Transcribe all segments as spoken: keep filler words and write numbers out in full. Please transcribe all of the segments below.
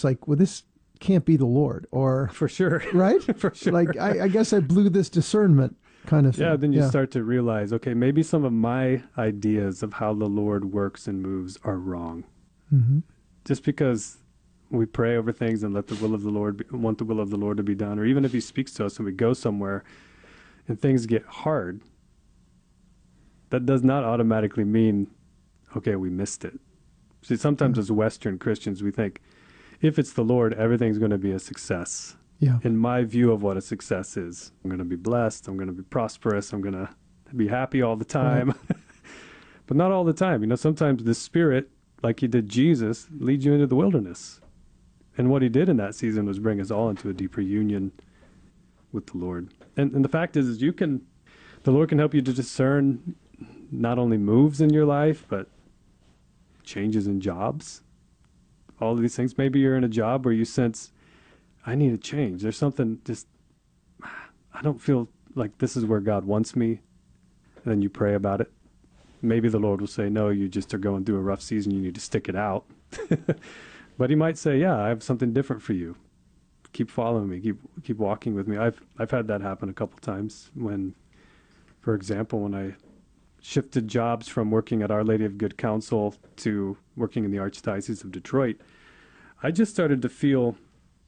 it's like, well, this can't be the Lord, or For sure. right? For sure. Like, I, I guess I blew this discernment kind of thing. Yeah, then you start to realize, okay, maybe some of my ideas of how the Lord works and moves are wrong. Mm-hmm. Just because we pray over things and let the will of the Lord be, want the will of the Lord to be done, or even if he speaks to us and we go somewhere and things get hard, that does not automatically mean, okay, we missed it. See, sometimes Yeah. as Western Christians, we think if it's the Lord, everything's going to be a success. Yeah. In my view of what a success is, I'm going to be blessed, I'm going to be prosperous, I'm going to be happy all the time. Right. But not all the time. You know, sometimes the Spirit, like he did Jesus, leads you into the wilderness. And what he did in that season was bring us all into a deeper union with the Lord. And, and the fact is, is you can, the Lord can help you to discern not only moves in your life, but changes in jobs. All of these things. Maybe you're in a job where you sense, I need a change. There's something just, I don't feel like this is where God wants me. And then you pray about it. Maybe the Lord will say, no, you just are going through a rough season. You need to stick it out. But he might say, yeah, I have something different for you. Keep following me. Keep keep walking with me. I've I've had that happen a couple times when, for example, when I shifted jobs from working at Our Lady of Good Counsel to working in the Archdiocese of Detroit, I just started to feel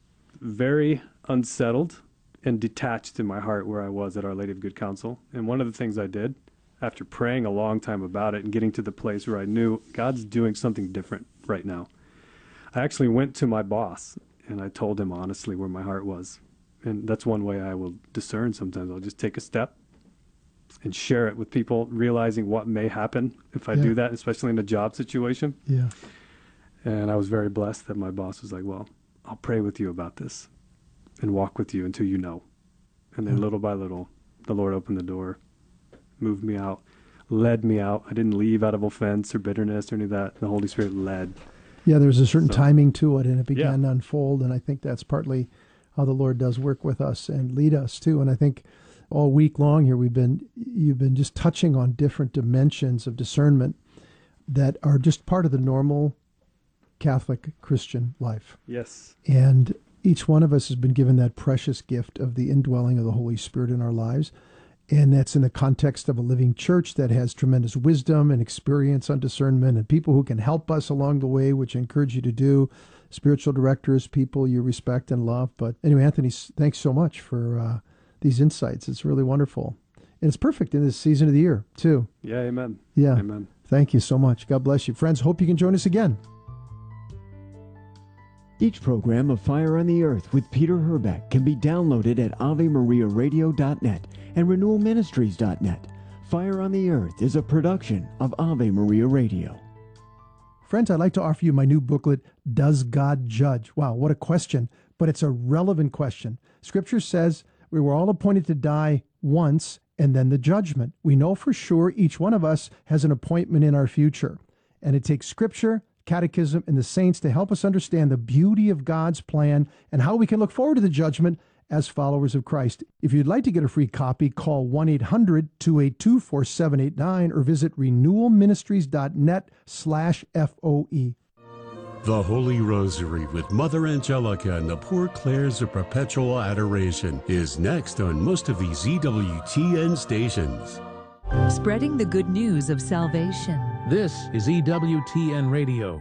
very unsettled and detached in my heart where I was at Our Lady of Good Counsel. And one of the things I did, after praying a long time about it and getting to the place where I knew God's doing something different right now, I actually went to my boss and I told him honestly where my heart was. And that's one way I will discern sometimes. I'll just take a step and share it with people, realizing what may happen if I Yeah. do that, especially in a job situation. Yeah. And I was very blessed that my boss was like, well, I'll pray with you about this and walk with you until you know. And then Yeah. little by little, the Lord opened the door, moved me out, led me out. I didn't leave out of offense or bitterness or any of that. The Holy Spirit led. Yeah, there's a certain So- timing to it, and it began Yeah. to unfold, and I think that's partly how the Lord does work with us and lead us too. And I think all week long here we've been you've been just touching on different dimensions of discernment that are just part of the normal Catholic Christian life. Yes. And each one of us has been given that precious gift of the indwelling of the Holy Spirit in our lives. And that's in the context of a living church that has tremendous wisdom and experience on discernment and people who can help us along the way, which I encourage you to do. Spiritual directors, people you respect and love. But anyway, Anthony, thanks so much for uh, these insights. It's really wonderful. And it's perfect in this season of the year, too. Yeah, amen. Yeah. Amen. Thank you so much. God bless you. Friends, hope you can join us again. Each program of Fire on the Earth with Peter Herbeck can be downloaded at ave maria radio dot net and renewal ministries dot net. Fire on the Earth is a production of Ave Maria Radio. Friends, I'd like to offer you my new booklet, Does God Judge? Wow, what a question, but it's a relevant question. Scripture says we were all appointed to die once and then the judgment. We know for sure each one of us has an appointment in our future, and it takes Scripture, Catechism, and the saints to help us understand the beauty of God's plan and how we can look forward to the judgment as followers of Christ. If you'd like to get a free copy, call one eight hundred two eight two four seven eight nine or visit renewal ministries dot net slash F O E. The Holy Rosary with Mother Angelica and the Poor Clares of Perpetual Adoration is next on most of these E W T N stations. Spreading the good news of salvation. This is E W T N Radio.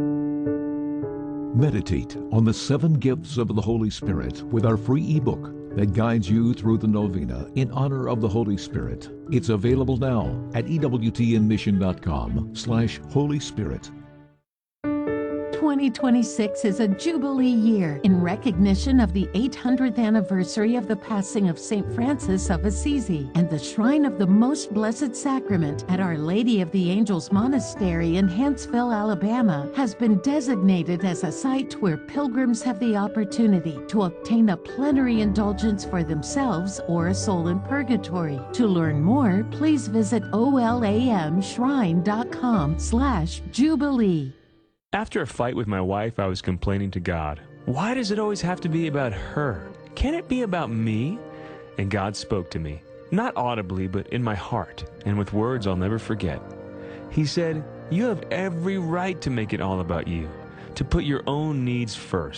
Meditate on the seven gifts of the Holy Spirit with our free ebook that guides you through the novena in honor of the Holy Spirit. It's available now at E W T N mission dot com slash Holy Spirit. twenty twenty-six is a Jubilee year in recognition of the eight hundredth anniversary of the passing of Saint Francis of Assisi, and the Shrine of the Most Blessed Sacrament at Our Lady of the Angels Monastery in Huntsville, Alabama, has been designated as a site where pilgrims have the opportunity to obtain a plenary indulgence for themselves or a soul in purgatory. To learn more, please visit olamshrine.com slash Jubilee. After a fight with my wife, I was complaining to God, why does it always have to be about her? Can it be about me? And God spoke to me, not audibly, but in my heart, and with words I'll never forget. He said, you have every right to make it all about you, to put your own needs first.